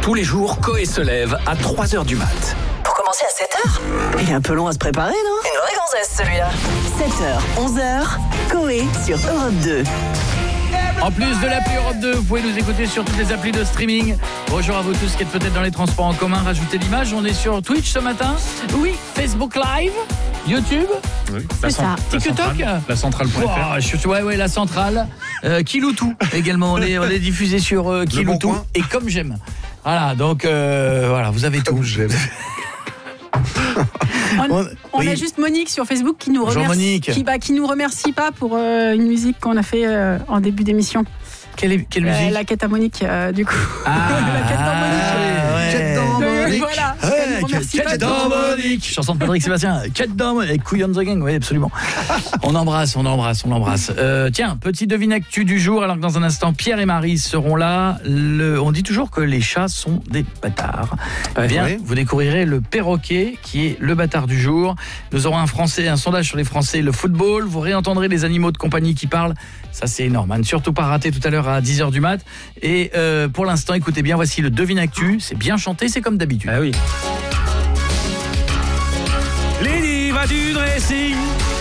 Tous les jours, Coé se lève à 3h du mat. Pour commencer à 7h, il est un peu long à se préparer, non? Une vraie gonzesse, celui-là. 7h, 11h, Coé sur Europe 2. En plus de l'appli Europe 2, vous pouvez nous écouter sur toutes les applis de streaming. Bonjour à vous tous qui êtes peut-être dans les transports en commun. Rajoutez l'image, on est sur Twitch ce matin. Oui, Facebook Live, YouTube. Oui. C'est ça. TikTok. La centrale.fr. Ouais, la centrale. Kiloutou également. On est diffusé sur Kiloutou. Bon et comme j'aime. Voilà, donc voilà, vous avez tout. J'aime. On a juste Monique sur Facebook qui nous Bonjour remercie, Monique. qui nous remercie pas pour une musique qu'on a fait en début d'émission. Quelle musique? La quête à Monique, du coup. La quête dans Monique. Quête dans Monique. Voilà. Elle nous remercie pas Quête dans Monique. Chanson de Patrick Sébastien. Quête dans Monique. Couille on the gang. Oui, absolument. On embrasse. Tiens, petit devine actu du jour. Alors que dans un instant, Pierre et Marie seront là. On dit toujours que les chats sont des bâtards. Vous découvrirez le perroquet qui est le bâtard du jour. Nous aurons un sondage sur les Français et le football. Vous réentendrez les animaux de compagnie qui parlent. Ça, c'est énorme. À ne surtout pas rater tout à l'heure à 10h du mat. Et pour l'instant, écoutez bien, voici le devine actu. C'est bien chanté, c'est comme d'habitude. Ah oui. Les divas du dressing,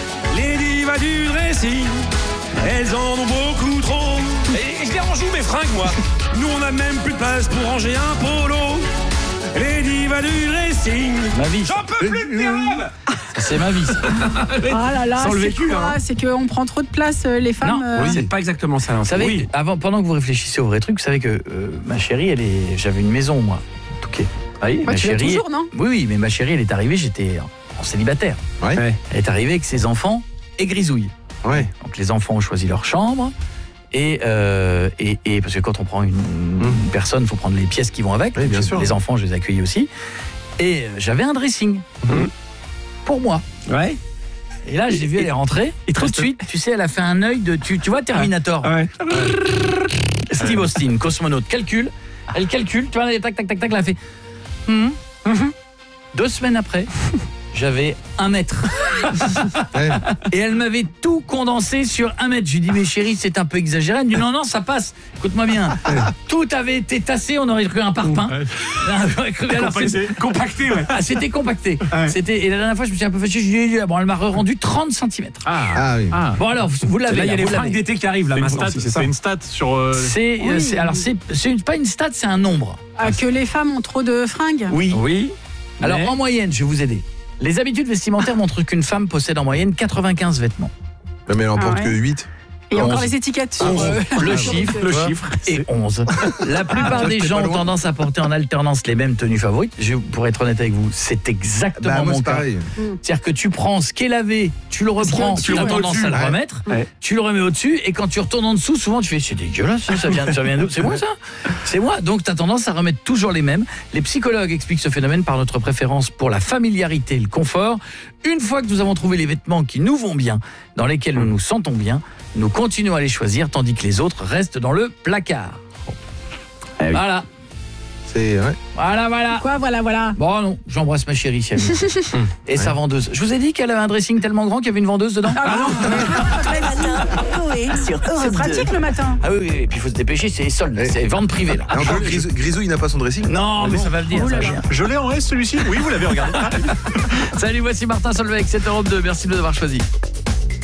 elles en ont beaucoup trop. Et je les range où mes fringues, moi? Nous, on a même plus de place pour ranger un polo. Les divas du dressing. Ma vie. J'en peux plus de tes rêves. C'est ma vie. Ah là là, Sans le c'est vécu, quoi? hein. C'est qu'on prend trop de place, les femmes. Non, Oui, c'est pas exactement ça. Vous savez, pendant que vous réfléchissez au vrai truc, vous savez que ma chérie, j'avais une maison, moi, en Touquet. Oui, ma tu l'as chérie. toujours, non? Oui, mais ma chérie, elle est arrivée, j'étais en célibataire. Ouais. Elle est arrivée avec ses enfants et Grisouille. Ouais. Donc les enfants ont choisi leur chambre. Et parce que quand on prend une personne, il faut prendre les pièces qui vont avec. Oui, bien sûr. Les enfants, je les accueillis aussi. Et j'avais un dressing pour moi. Ouais. Et là, j'ai vu elle est rentrée. Et tout de suite, tu sais, elle a fait un œil de... Tu vois Terminator. Ouais. Steve Austin, cosmonaute, Elle calcule, tu vois, tac, elle a fait... 2 semaines après, j'avais 1 mètre. Ouais. Et elle m'avait tout condensé sur 1 mètre. Je lui dis, mais chérie, c'est un peu exagéré. Elle me dit, non, ça passe. Écoute-moi bien. Tout avait été tassé, on aurait cru un parpaing. Compacté, ouais. Ah, c'était compacté. Et la dernière fois, je me suis un peu fâché. Je lui ai dit, bon, elle m'a rendu 30 cm. Ah oui. Bon, alors, vous l'avez. Là, il y a les vous fringues l'avez. d'été qui arrivent, là, maintenant. C'est une stat sur... C'est pas une stat, c'est un nombre. Que les femmes ont trop de fringues. Oui. Alors, Mais- en moyenne, je vais vous aider. Les habitudes vestimentaires montrent qu'une femme possède en moyenne 95 vêtements. Mais elle en porte ouais. que 8. Et encore 11. les étiquettes sur... Le chiffre et 11. La plupart des T'es gens pas ont loin. tendance à porter en alternance les mêmes tenues favorites. Pour être honnête avec vous, c'est exactement Bah, moi, mon c'est cas. pareil. C'est-à-dire que tu prends ce qui est lavé, tu le reprends, Parce tu qu'il y a as tendance à le Ouais. remettre, Ouais. tu le remets au-dessus, et quand tu retournes en dessous, souvent tu fais c'est dégueulasse, ça vient d'où? C'est moi ça? C'est moi. Donc tu as tendance à remettre toujours les mêmes. Les psychologues expliquent ce phénomène par notre préférence pour la familiarité et le confort. Une fois que nous avons trouvé les vêtements qui nous vont bien, dans lesquels nous nous sentons bien, nous continuons à les choisir tandis que les autres restent dans le placard. Eh oui. Voilà. C'est ouais. Voilà. Quoi, voilà. Bon non, j'embrasse ma chérie si elle veut. Et sa vendeuse. Je vous ai dit qu'elle avait un dressing tellement grand qu'il y avait une vendeuse dedans. Ah non, Le matin, Coé sur Europe 2. c'est pratique le matin. Ah oui, et puis il faut se dépêcher, c'est solde, c'est vente privée là. Et encore Grisou, il n'a pas son dressing. Non, mais ça va venir, ça va venir. Je l'ai en S celui-ci. Oui, vous l'avez regardé. Salut, voici Martin Solveig, 7 Europe 2, merci de nous avoir choisis.